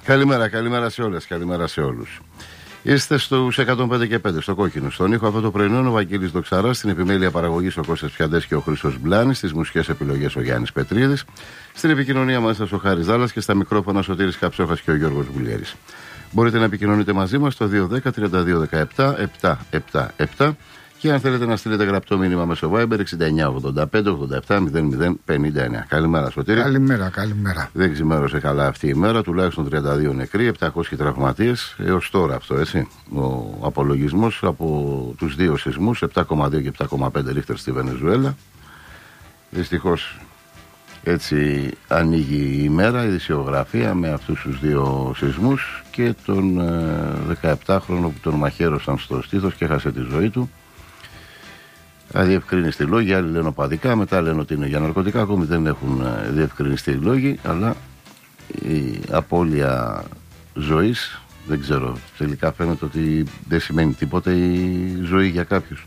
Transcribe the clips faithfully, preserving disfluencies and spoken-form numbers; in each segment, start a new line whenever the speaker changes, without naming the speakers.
Καλημέρα, καλημέρα σε όλες, καλημέρα σε όλους. Είστε στους εκατόν πέντε και πέντε, στο κόκκινο. Στον ήχο αυτό το πρωινό ο Βαγγέλης Δοξαράς, στην επιμέλεια παραγωγής ο Κώστας Πιαντές και ο Χρήστος Μπλάνης, στις μουσικές επιλογές ο Γιάννης Πετρίδης, στην επικοινωνία μας ο Χάρης Δάλλας και στα μικρόφωνα Σωτήρης Καψόχας και ο Γιώργος Βουλιέρης. Μπορείτε να επικοινωνείτε μαζί μας στο δύο ένα μηδέν τριάντα δύο δεκαεπτά επτακόσια εβδομήντα επτά και αν θέλετε να στείλετε γραπτό μήνυμα μέσω Viber εξήντα εννιά ογδόντα πέντε ογδόντα επτά μηδέν μηδέν πενήντα εννιά. Καλημέρα, Σωτήρη.
Καλημέρα, καλημέρα.
Δεν ξημέρωσε καλά αυτή η μέρα, τουλάχιστον τριάντα δύο νεκροί, επτακόσιοι τραυματίες έως τώρα αυτό, έτσι. Ο απολογισμός από τους δύο σεισμούς, επτά κόμμα δύο και επτά κόμμα πέντε ρίχτερ στη Βενεζουέλα. Δυστυχώς έτσι ανοίγει η μέρα, η ειδησιογραφία με αυτούς τους δύο σεισμούς και τον δεκαεπτάχρονο που τον μαχαίρωσαν στο στήθος και έχασε τη ζωή του. Αδιευκρινιστεί λόγοι, άλλοι λένε οπαδικά, μετά λένε ότι είναι για ναρκωτικά, ακόμη δεν έχουν διευκρινιστεί λόγοι, αλλά η απώλεια ζωής, δεν ξέρω, τελικά φαίνεται ότι δεν σημαίνει τίποτα η ζωή για κάποιους.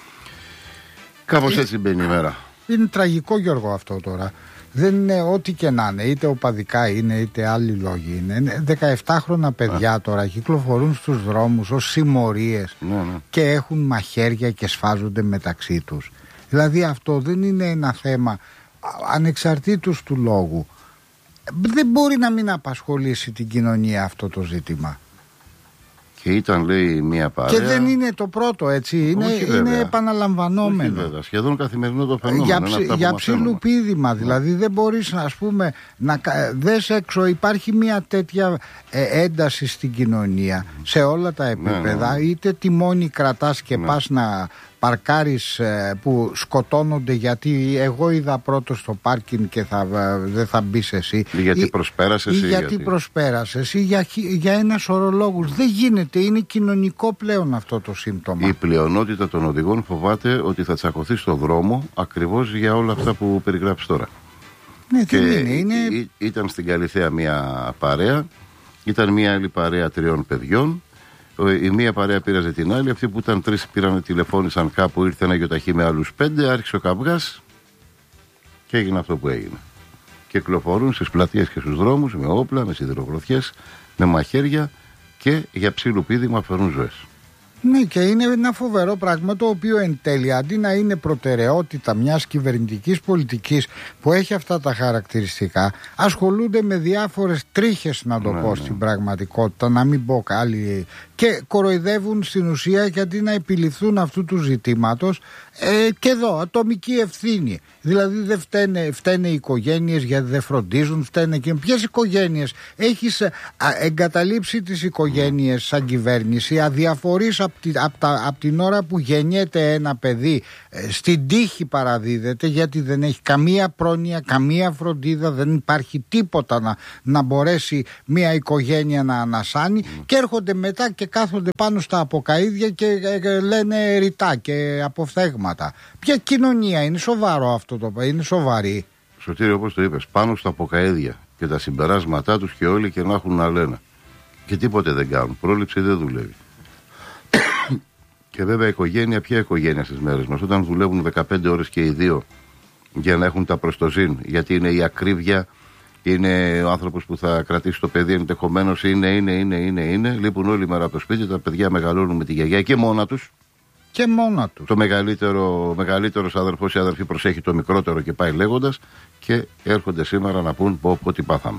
Κάπως έτσι μπαίνει η μέρα.
Είναι τραγικό, Γιώργο, αυτό τώρα. Δεν είναι ό,τι και να είναι, είτε οπαδικά είναι, είτε άλλοι λόγοι είναι. δεκαεπτάχρονα παιδιά Α. τώρα κυκλοφορούν στους δρόμους ως συμμορίες
ναι, ναι.
και έχουν μαχαίρια και σφάζονται μεταξύ τους. Δηλαδή αυτό δεν είναι ένα θέμα ανεξαρτήτως του λόγου. Δεν μπορεί να μην απασχολήσει την κοινωνία αυτό το ζήτημα.
Και ήταν, λέει, μια παρέα.
Και δεν είναι το πρώτο, έτσι. Είναι, είναι επαναλαμβανόμενο.
Όχι, βέβαια. Σχεδόν καθημερινό το φαινόμενο.
Για, ψ, για ψιλοπίδημα. Ναι. Δηλαδή δεν μπορείς, ας πούμε, να δες έξω. Υπάρχει μια τέτοια ε, ένταση στην κοινωνία mm. σε όλα τα επίπεδα. Ναι, ναι. Είτε τιμόνι κρατάς και ναι. πας να παρκάρεις ε, που σκοτώνονται γιατί εγώ είδα πρώτο στο πάρκινγκ και θα, ε, δεν θα μπεις εσύ.
Ή γιατί ή, προσπέρασες.
Ή, ή γιατί, γιατί προσπέρασες ή για, για ένα σωρό λόγους. Δεν γίνεται. Είναι κοινωνικό πλέον αυτό το σύμπτωμα.
Η πλειονότητα των οδηγών φοβάται ότι θα τσακωθεί στο δρόμο ακριβώς για όλα αυτά που περιγράψεις τώρα.
Ναι,
και
δεν είναι. είναι...
Ή, ήταν στην Καλιθέα μια παρέα, ήταν μια άλλη παρέα τριών παιδιών. Η μία παρέα πήραζε την άλλη. Αυτοί που ήταν τρεις πήραν, τηλεφώνησαν κάπου, ήρθε ένα γιοταχή με άλλους πέντε, άρχισε ο καυγάς και έγινε αυτό που έγινε. Κυκλοφορούν στις πλατείες και στους δρόμους με όπλα, με σιδηρογροθιές, με μαχαίρια και για ψιλοπίδημα φέρουν ζωές.
Ναι, και είναι ένα φοβερό πράγμα το οποίο εν τέλει αντί να είναι προτεραιότητα μιας κυβερνητικής πολιτικής που έχει αυτά τα χαρακτηριστικά, ασχολούνται με διάφορες τρίχες, να το ναι, πω ναι. στην πραγματικότητα, να μην πω άλλοι, και κοροϊδεύουν στην ουσία γιατί να επιληφθούν αυτού του ζητήματος. Ε, και εδώ ατομική ευθύνη. Δηλαδή δεν φταίνε, φταίνε οι οικογένειες γιατί δεν φροντίζουν, φταίνε και ποιες οικογένειες. Έχεις α, εγκαταλείψει τις οικογένειες σαν κυβέρνηση, αδιαφορείς από τη, απ απ την ώρα που γεννιέται ένα παιδί, ε, στην τύχη παραδίδεται γιατί δεν έχει καμία πρόνοια, καμία φροντίδα, δεν υπάρχει τίποτα να, να μπορέσει μια οικογένεια να ανασάνει mm. και έρχονται μετά και κάθονται πάνω στα αποκαΐδια και ε, λένε ρητά και αποφθέγματα. Ποια κοινωνία είναι, σοβαρό αυτό το είναι σοβαρή.
Σωτήρη, όπως το είπες, πάνω στα αποκαΐδια και τα συμπεράσματά τους και όλοι και να έχουν να λένε. Και τίποτε δεν κάνουν. Πρόληψη δεν δουλεύει. Και βέβαια η οικογένεια, ποια οικογένεια στις μέρες μας, όταν δουλεύουν δεκαπέντε ώρες και οι δύο για να έχουν τα προστοζήν, γιατί είναι η ακρίβεια, είναι ο άνθρωπος που θα κρατήσει το παιδί ενδεχομένως, είναι, είναι, είναι, είναι, είναι. Λείπουν όλη μέρα από το σπίτι, τα παιδιά μεγαλώνουν με τη γιαγιά και μόνα τους.
Και μόνα τους.
Το μεγαλύτερο, μεγαλύτερος αδερφός ή αδερφή προσέχει το μικρότερο και πάει λέγοντας, και έρχονται σήμερα να πούν πω πω τι πάθαμε.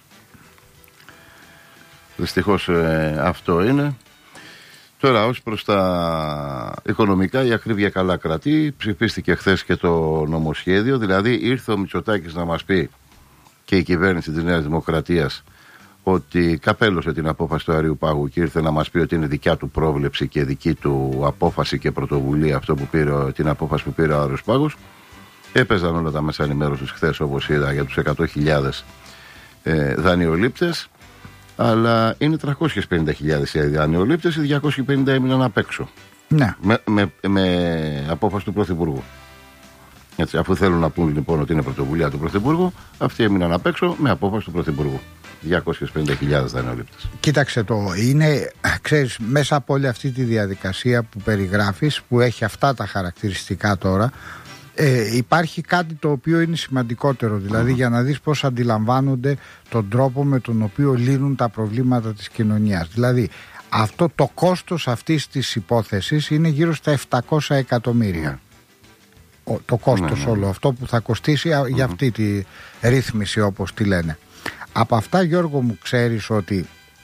Δυστυχώς ε, αυτό είναι. Τώρα, ως προς τα οικονομικά, η ακρίβεια καλά κρατεί. Ψηφίστηκε χθες και το νομοσχέδιο. Δηλαδή ήρθε ο Μητσοτάκης να μας πει, και η κυβέρνηση της Νέας Δημοκρατίας, ότι καπέλωσε την απόφαση του Αριού Πάγου και ήρθε να μας πει ότι είναι δικιά του πρόβλεψη και δική του απόφαση και πρωτοβουλία αυτό που πήρε, την απόφαση που πήρε ο Άριος Πάγος. Έπαιζαν όλα τα μέσα ενημέρωσης χθες, όπως είδα, για τους εκατό χιλιάδες ε, δανειολήπτες, αλλά είναι τριακόσιες πενήντα χιλιάδες οι δανειολήπτες, οι διακόσιοι πενήντα έμειναν απ' έξω.
Ναι.
Με, με, με απόφαση του Πρωθυπουργού. Έτσι, αφού θέλουν να πούν λοιπόν ότι είναι πρωτοβουλία του Πρωθυπουργού, αυτοί έμειναν απ' έξω με απόφαση του Πρωθυπουργού. διακόσιες πενήντα χιλιάδες δανειολήπτες.
Κοίταξε το, είναι, ξέρεις, μέσα από όλη αυτή τη διαδικασία που περιγράφεις, που έχει αυτά τα χαρακτηριστικά τώρα, Ε, υπάρχει κάτι το οποίο είναι σημαντικότερο, δηλαδή mm. για να δεις πώς αντιλαμβάνονται τον τρόπο με τον οποίο λύνουν τα προβλήματα της κοινωνίας. Δηλαδή αυτό το κόστος αυτής της υπόθεσης είναι γύρω στα επτακόσια εκατομμύρια. Mm. Ο, το κόστος mm. όλο αυτό που θα κοστίσει mm. για αυτή τη ρύθμιση, όπως τη λένε. Από αυτά, Γιώργο μου, ξέρεις ότι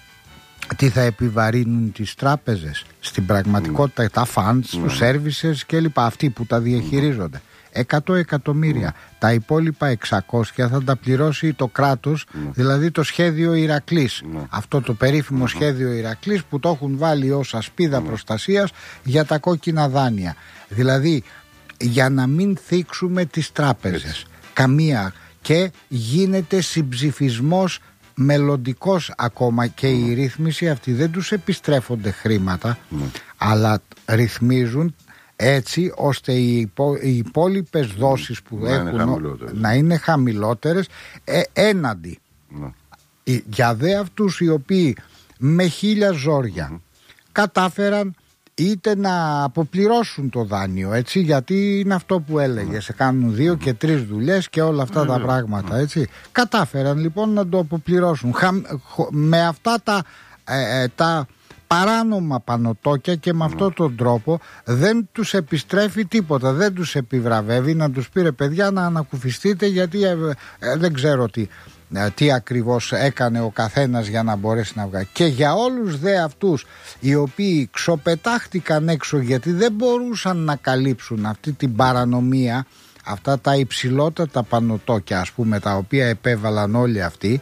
τι θα επιβαρύνουν τις τράπεζες στην πραγματικότητα, mm. τα funds, mm. τους services και λοιπά, αυτοί που τα διαχειρίζονται. εκατό εκατομμύρια. Mm. Τα υπόλοιπα εξακόσια θα τα πληρώσει το κράτος, mm. δηλαδή το σχέδιο Ηρακλής. Mm. Αυτό το περίφημο mm. σχέδιο Ηρακλής που το έχουν βάλει ως ασπίδα mm. προστασίας για τα κόκκινα δάνεια. Δηλαδή για να μην θίξουμε τις τράπεζες. Έτσι. Καμία. Και γίνεται συμψηφισμός μελλοντικός ακόμα και mm. η ρύθμιση αυτή δεν τους επιστρέφονται χρήματα mm. αλλά ρυθμίζουν έτσι ώστε οι, υπό, οι υπόλοιπες mm. δόσεις που να έχουν είναι να είναι χαμηλότερες ε, έναντι mm. για δε αυτούς οι οποίοι με χίλια ζόρια mm. κατάφεραν είτε να αποπληρώσουν το δάνειο, έτσι, γιατί είναι αυτό που έλεγε, σε κάνουν δύο και τρεις δουλειές και όλα αυτά τα πράγματα, έτσι. Κατάφεραν λοιπόν να το αποπληρώσουν με αυτά τα, ε, τα παράνομα πανωτόκια και με αυτόν τον τρόπο δεν τους επιστρέφει τίποτα, δεν τους επιβραβεύει να τους πει ρε παιδιά να ανακουφιστείτε γιατί ε, ε, δεν ξέρω τι τι ακριβώς έκανε ο καθένας για να μπορέσει να βγάλει. Και για όλους δε αυτούς οι οποίοι ξοπετάχτηκαν έξω γιατί δεν μπορούσαν να καλύψουν αυτή την παρανομία, αυτά τα υψηλότατα πανωτόκια ας πούμε τα οποία επέβαλαν όλοι αυτοί,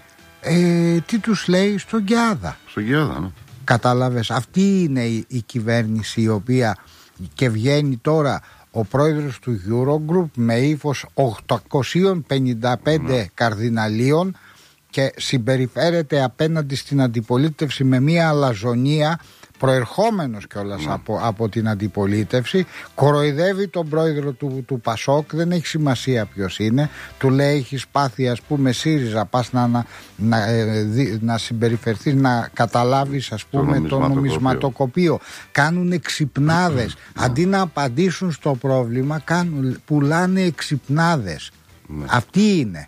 ε, τι τους λέει? Στον Γκιάδα.
Στον Γκιάδα, ναι.
Κατάλαβες, αυτή είναι η, η κυβέρνηση η οποία και βγαίνει τώρα ο πρόεδρος του Eurogroup με ύφος οκτακόσια πενήντα πέντε mm. καρδιναλίων και συμπεριφέρεται απέναντι στην αντιπολίτευση με μια αλαζονία, προερχόμενος κιόλας mm. από, από την αντιπολίτευση, κοροϊδεύει τον πρόεδρο του, του Πασόκ, δεν έχει σημασία ποιος είναι, του λέει έχεις πάθει ας πούμε ΣΥΡΙΖΑ, πας να, να, να, να συμπεριφερθείς, να καταλάβεις ας πούμε το νομισματοκοπείο, το νομισματοκοπείο. Κάνουν εξυπνάδες mm. αντί να απαντήσουν στο πρόβλημα κάνουν, πουλάνε εξυπνάδες mm. αυτή είναι.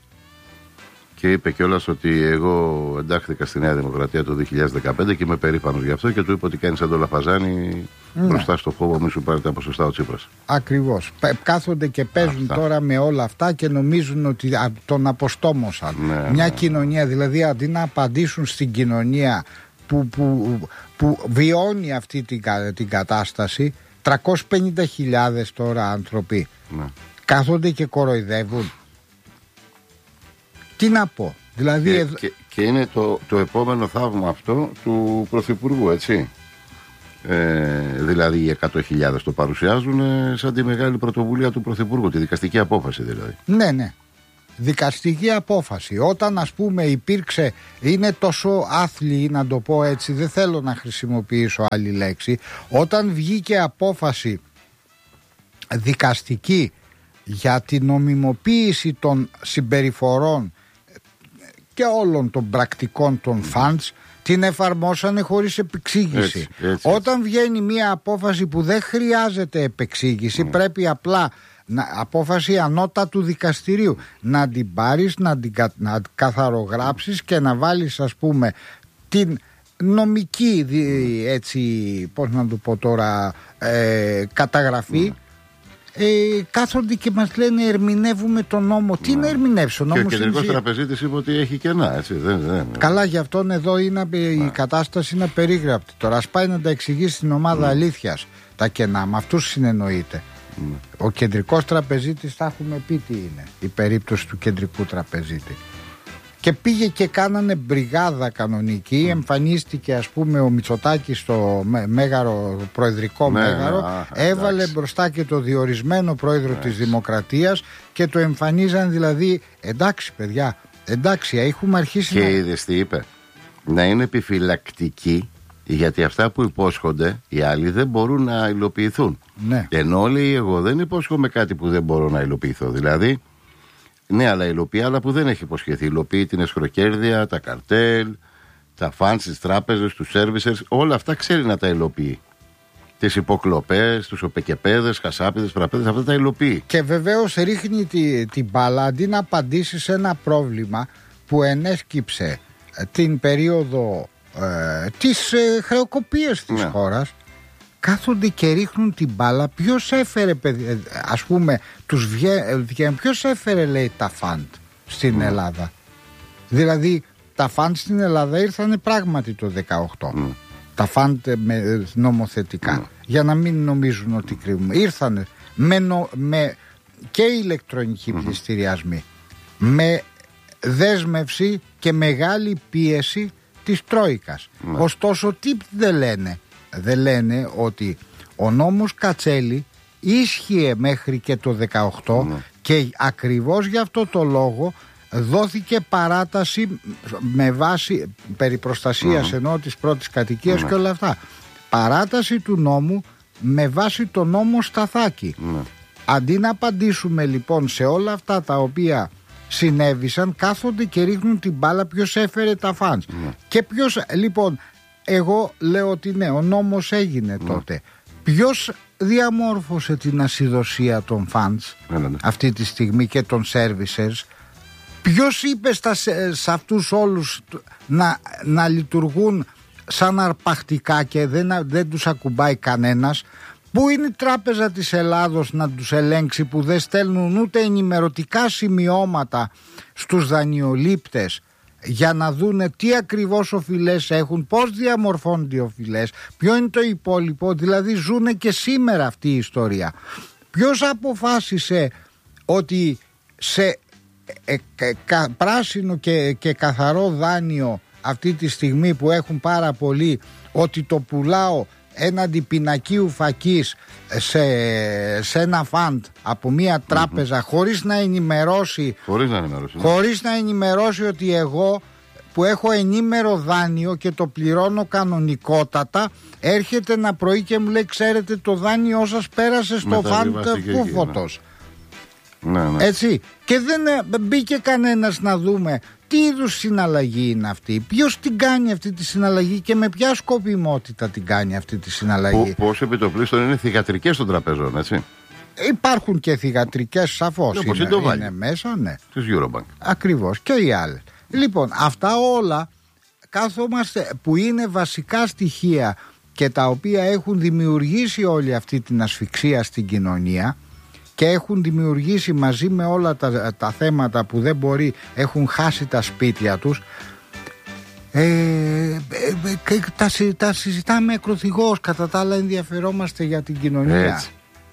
Και είπε κιόλας ότι εγώ εντάχθηκα στη Νέα Δημοκρατία το δύο χιλιάδες δεκαπέντε και είμαι περήφανος γι' αυτό και του είπε ότι κάνει σαν το Λαφαζάνη ναι. μπροστά στο φόβο μη σου πάρει τα ποσοστά ο Τσίπρας. Ακριβώς.
Κάθονται και παίζουν αυτά. Τώρα με όλα αυτά και νομίζουν ότι τον αποστόμωσαν. Ναι, Μια ναι. κοινωνία, δηλαδή αντί να απαντήσουν στην κοινωνία που, που, που βιώνει αυτή την, την κατάσταση, τριακόσιες πενήντα χιλιάδες τώρα άνθρωποι ναι. κάθονται και κοροϊδεύουν. Τι να πω, δηλαδή...
Και, και, και είναι το, το επόμενο θαύμα αυτό του Πρωθυπουργού, έτσι. Ε, δηλαδή οι εκατό χιλιάδες το παρουσιάζουν ε, σαν τη μεγάλη πρωτοβουλία του Πρωθυπουργού, τη δικαστική απόφαση δηλαδή.
Ναι, ναι. Δικαστική απόφαση. Όταν ας πούμε υπήρξε, είναι τόσο άθλιοι να το πω έτσι, δεν θέλω να χρησιμοποιήσω άλλη λέξη, όταν βγήκε απόφαση δικαστική για την νομιμοποίηση των συμπεριφορών και όλων των πρακτικών των funds, την εφαρμόσανε χωρίς επεξήγηση. Έτσι, έτσι, Όταν έτσι. βγαίνει μια απόφαση που δεν χρειάζεται επεξήγηση, mm. πρέπει απλά να, απόφαση ανώτατου δικαστηρίου να την πάρεις, να την να καθαρογράψεις και να βάλεις ας πούμε την νομική έτσι, πώς να το πω τώρα, ε, καταγραφή. Mm. Ε, κάθονται και μας λένε ερμηνεύουμε τον νόμο. Τι να ερμηνεύσει ο νόμος?
Και ο κεντρικός τραπεζίτης είπε ότι έχει κενά, έτσι. Δεν, δεν.
Καλά, γι' αυτόν εδώ είναι, η κατάσταση είναι απερίγραπτη. Τώρα ας πάει να τα εξηγήσει στην ομάδα mm. αλήθειας τα κενά. Με αυτούς συνεννοείται. Mm. Ο κεντρικός τραπεζίτης, θα έχουμε πει τι είναι η περίπτωση του κεντρικού τραπεζίτη. Και πήγε και κάνανε μπριγάδα κανονική, mm. εμφανίστηκε ας πούμε ο Μητσοτάκης στο μέγαρο, προεδρικό ναι, μέγαρο, α, έβαλε εντάξει. μπροστά και το διορισμένο πρόεδρο εντάξει. της Δημοκρατίας και το εμφανίζαν δηλαδή, εντάξει παιδιά, εντάξει έχουμε αρχίσει
και
να...
Και είδες τι είπε, να είναι επιφυλακτικοί γιατί αυτά που υπόσχονται οι άλλοι δεν μπορούν να υλοποιηθούν. Ναι. Ενώ λέει εγώ δεν υπόσχομαι κάτι που δεν μπορώ να υλοποιηθώ, δηλαδή ναι, αλλά υλοποιεί άλλα που δεν έχει υποσχεθεί. Υλοποιεί την εσχροκέρδεια, τα καρτέλ, τα funds, τις τράπεζες, τους services, όλα αυτά ξέρει να τα υλοποιεί. τις υποκλοπές, τους οπεκεπέδες, χασάπιδες, φραπέδες, αυτά τα υλοποιεί.
Και βεβαίως ρίχνει τη, την μπάλα αντί να απαντήσει σε ένα πρόβλημα που ενέσκυψε την περίοδο ε, της ε, χρεοκοπίας της ναι. χώρας. Κάθονται και ρίχνουν την μπάλα. Ποιος έφερε, ας πούμε, τους βγαίνουν, ποιος έφερε, λέει, τα φαντ στην mm. Ελλάδα. Δηλαδή, τα φαντ στην Ελλάδα ήρθανε πράγματι το δεκαοκτώ. Mm. Τα φαντ με νομοθετικά. Mm. Για να μην νομίζουν ότι κρύβουμε. Ήρθανε με, νο, με και ηλεκτρονικοί mm. πληστηριασμοί. Με δέσμευση και μεγάλη πίεση της Τρόικας. Mm. Ωστόσο, τι δεν λένε. Δεν λένε ότι ο νόμος Κατσέλη ίσχυε μέχρι και το δεκαοκτώ mm. και ακριβώς για αυτό το λόγο δόθηκε παράταση με βάση περί προστασίας mm. ενώ της πρώτης κατοικίας mm. και όλα αυτά. Παράταση του νόμου με βάση το νόμο Σταθάκη. Mm. Αντί να απαντήσουμε λοιπόν σε όλα αυτά τα οποία συνέβησαν, κάθονται και ρίχνουν την μπάλα ποιος έφερε τα φαντς. Mm. Και ποιος λοιπόν... Εγώ λέω ότι ναι, ο νόμος έγινε mm. τότε. Ποιος διαμόρφωσε την ασυδοσία των funds mm. αυτή τη στιγμή και των services? Ποιος είπε στα, σε αυτούς όλους να, να λειτουργούν σαν αρπακτικά και δεν, δεν τους ακουμπάει κανένας? Πού είναι η Τράπεζα της Ελλάδος να τους ελέγξει, που δεν στέλνουν ούτε ενημερωτικά σημειώματα στους δανειολήπτες για να δούνε τι ακριβώς οφειλές έχουν, πώς διαμορφώνονται οι οφειλές, ποιο είναι το υπόλοιπο? Δηλαδή ζούνε και σήμερα αυτή η ιστορία. Ποιος αποφάσισε ότι σε ε, ε, κα, πράσινο και, και καθαρό δάνειο αυτή τη στιγμή που έχουν πάρα πολύ, ότι το πουλάω έναντι πινακίου φακής σε, σε ένα φαντ από μια τράπεζα mm-hmm. χωρίς να ενημερώσει χωρίς να ενημερώσει, ναι. χωρίς να ενημερώσει ότι εγώ που έχω ενήμερο δάνειο και το πληρώνω κανονικότατα, έρχεται ένα πρωί και μου λέει, ξέρετε, το δάνειό σας πέρασε στο φαντ Φούφωτος. Ναι, ναι. Έτσι. Και δεν μπήκε κανένας να δούμε τι είδους συναλλαγή είναι αυτή, ποιος την κάνει αυτή τη συναλλαγή και με ποια σκοπιμότητα την κάνει αυτή τη συναλλαγή. Πώς
επιτοπλίστων είναι θυγατρικές των τραπεζών, έτσι?
Υπάρχουν και θυγατρικές, σαφώς είναι, είναι, είναι μέσα, ναι.
Της Eurobank.
Ακριβώς, και οι άλλες. Λοιπόν, αυτά όλα κάθομαστε, που είναι βασικά στοιχεία και τα οποία έχουν δημιουργήσει όλη αυτή την ασφυξία στην κοινωνία και έχουν δημιουργήσει μαζί με όλα τα, τα θέματα που δεν μπορεί, έχουν χάσει τα σπίτια τους. Ε, ε, ε, τα, τα συζητάμε ακροθυγώς, κατά τα άλλα ενδιαφερόμαστε για την κοινωνία.
Έτσι.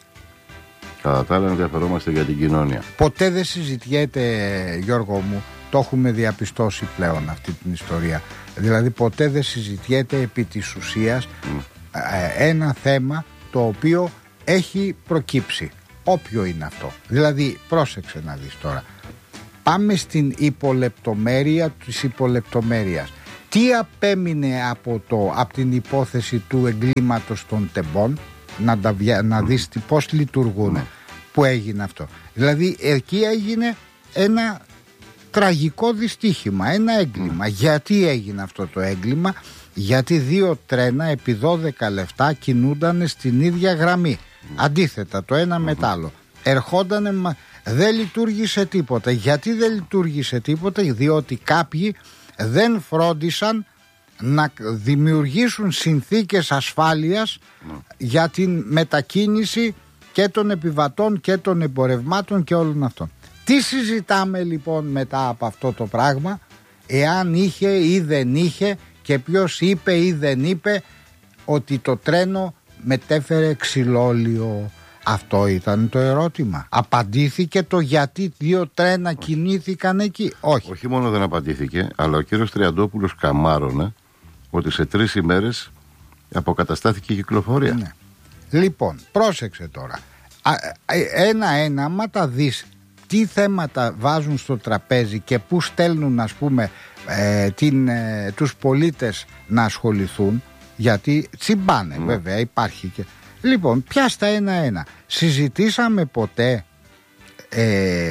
Κατά τα άλλα ενδιαφερόμαστε για την κοινωνία.
Ποτέ δεν συζητιέται, Γιώργο μου, το έχουμε διαπιστώσει πλέον αυτή την ιστορία. Δηλαδή ποτέ δεν συζητιέται επί της ουσίας mm. ε, ένα θέμα το οποίο έχει προκύψει. Όποιο είναι αυτό. Δηλαδή, πρόσεξε να δεις τώρα. Πάμε στην υπολεπτομέρεια της υπολεπτομέρειας. Τι απέμεινε από, το, από την υπόθεση του εγκλήματος των τεμπών, να, τα, να δεις τι, πώς λειτουργούν, που έγινε αυτό. Δηλαδή, εκεί έγινε ένα τραγικό δυστύχημα, ένα έγκλημα. Γιατί έγινε αυτό το έγκλημα? Γιατί δύο τρένα επί δώδεκα λεπτά κινούνταν στην ίδια γραμμή. Αντίθετα, το ένα με το άλλο. Ερχόντανε, δεν λειτουργήσε τίποτα. Γιατί δεν λειτουργήσε τίποτα? Διότι κάποιοι δεν φρόντισαν να δημιουργήσουν συνθήκες ασφάλειας για την μετακίνηση και των επιβατών και των εμπορευμάτων και όλων αυτών. Τι συζητάμε λοιπόν μετά από αυτό το πράγμα? Εάν είχε ή δεν είχε, και ποιος είπε ή δεν είπε ότι το τρένο μετέφερε ξυλόλιο. Αυτό ήταν το ερώτημα. Απαντήθηκε το γιατί δύο τρένα όχι. κινήθηκαν εκεί? Όχι.
Όχι μόνο δεν απαντήθηκε, αλλά ο κύριος Τριαντόπουλος καμάρωνε ότι σε τρεις ημέρες αποκαταστάθηκε η κυκλοφορία.
Ναι. Λοιπόν, πρόσεξε τώρα. Ένα-ένα, άμα τα δεις τι θέματα βάζουν στο τραπέζι και πού στέλνουν, ας πούμε, ε, την, ε, τους πολίτες να ασχοληθούν, γιατί τσιμπάνε mm. βέβαια, υπάρχει και... Λοιπόν, πιάστα ένα-ένα. Συζητήσαμε ποτέ ε,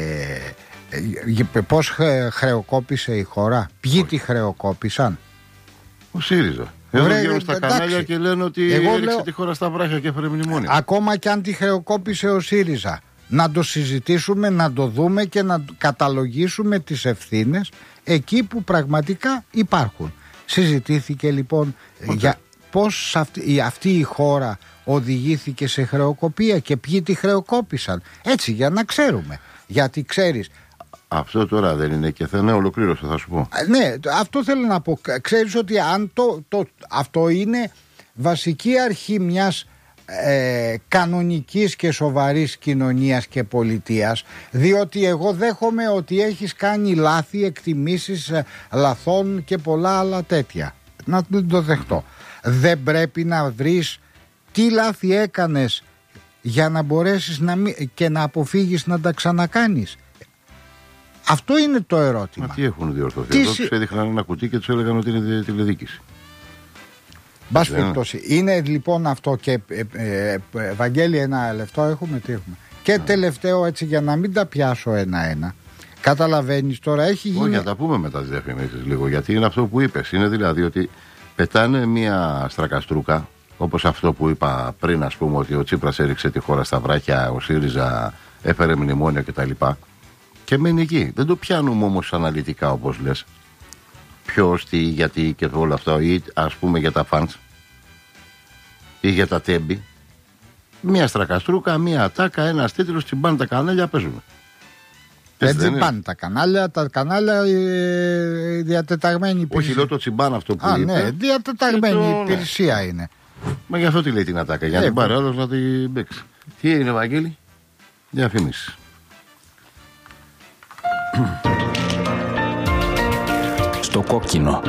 ε, πώς χρεοκόπησε η χώρα? Ποιοι τη χρεοκόπησαν?
Ο ΣΥΡΙΖΑ. Εδώ βγαίνουν στα εντάξει. κανάλια και λένε ότι εγώ έριξε λέω... τη χώρα στα βράχια και έφερε μνημόνια.
Ακόμα και αν τη χρεοκόπησε ο ΣΥΡΙΖΑ, να το συζητήσουμε, να το δούμε και να καταλογίσουμε τις ευθύνες εκεί που πραγματικά υπάρχουν. Συζητήθηκε λοιπόν okay. για πώς αυτή, αυτή η χώρα οδηγήθηκε σε χρεοκοπία και ποιοι τη χρεοκόπησαν. Έτσι, για να ξέρουμε. Γιατί ξέρεις,
αυτό τώρα δεν είναι και θα ναι, ολοκλήρωσε, θα σου πω.
Ναι, αυτό θέλω να πω. Ξέρεις ότι αν το, το, αυτό είναι βασική αρχή μιας ε, κανονικής και σοβαρής κοινωνίας και πολιτείας, διότι εγώ δέχομαι ότι έχεις κάνει λάθη, εκτιμήσεις ε, λαθών και πολλά άλλα τέτοια. Να το δεχτώ. Δεν πρέπει να βρεις τι λάθη έκανες για να μπορέσεις να μην, και να αποφύγεις να τα ξανακάνεις. Αυτό είναι το ερώτημα.
Μα τι έχουν διορθωθεί? Εδώ τους έδειχναν ένα κουτί και τους έλεγαν ότι είναι τηλεδίκηση.
Μπας περιπτώσει. Είναι λοιπόν αυτό και ε, ε, ε, Βαγγέλη, ένα λεπτό έχουμε, τι έχουμε. Και yeah. τελευταίο, έτσι για να μην τα πιάσω ένα-ένα. Καταλαβαίνεις τώρα, έχει γίνει.
Όχι, να τα πούμε μετά τις διαφημίσεις λίγο, γιατί είναι αυτό που είπες. Είναι δηλαδή ότι πετάνε μια στρακαστρούκα, όπως αυτό που είπα πριν, ας πούμε, ότι ο Τσίπρας έριξε τη χώρα στα βράχια, ο ΣΥΡΙΖΑ έφερε μνημόνιο κτλ. Και μένει εκεί. Δεν το πιάνουμε όμως αναλυτικά, όπως λες. Ποιος, τι, γιατί και όλο αυτό, ή ας πούμε για τα φαντς ή για τα τέμπη. Μία στρακαστρούκα, μία ατάκα, ένας τίτλος, τσιμπάνε τα κανάλια, παίζουν.
Δεν τσιμπάνε τα κανάλια, τα κανάλια ε, διατεταγμένη υπηρεσία.
Όχι, λέω το τσιμπάνε αυτό που
Α,
είπε.
Ναι, διατεταγμένη το... υπηρεσία είναι.
Μα γι' αυτό τη λέει την ατάκα, για να την πάρει άλλος να την παίξει. Τι έγινε, Βαγγέλη? Διαφήμιση.
Στο κόκκινο.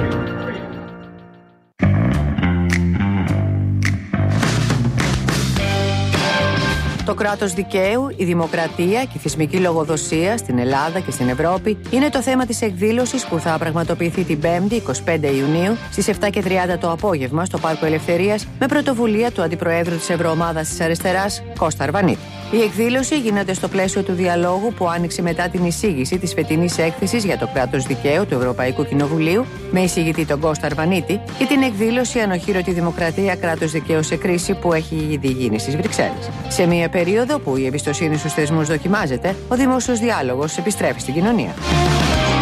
Το κράτος δικαίου, η δημοκρατία και η θεσμική λογοδοσία στην Ελλάδα και στην Ευρώπη είναι το θέμα της εκδήλωσης που θα πραγματοποιηθεί την Πέμπτη, εικοστή πέμπτη Ιουνίου, στις επτά και τριάντα το απόγευμα στο Πάρκο Ελευθερίας, με πρωτοβουλία του Αντιπροέδρου της Ευρωομάδας της Αριστεράς, Κώστα Αρβανίτη. Η εκδήλωση γίνεται στο πλαίσιο του διαλόγου που άνοιξε μετά την εισήγηση της φετινής έκθεσης για το κράτος δικαίου του Ευρωπαϊκού Κοινοβουλίου, με εισηγητή τον Κώστα Αρβανίτη, και την εκδήλωση Ανοχήρωτη Δημοκρατία, κράτος δικαίου σε κρίση, που έχει ήδη γίνει στις Βρυξέλλες. Σε μια περίοδο που η εμπιστοσύνη στους θεσμούς δοκιμάζεται, ο δημόσιος διάλογος επιστρέφει στην κοινωνία.